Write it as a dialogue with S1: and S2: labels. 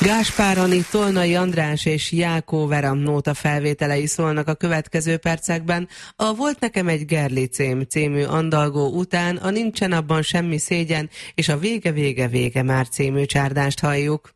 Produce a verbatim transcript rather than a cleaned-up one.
S1: Gáspár Ani, Tolnai András és Jákó Vera nóta felvételei szólnak a következő percekben. A Volt nekem egy Gerlicém című andalgó után a Nincsen abban semmi szégyen és a Vége, vége, vége már című csárdást halljuk.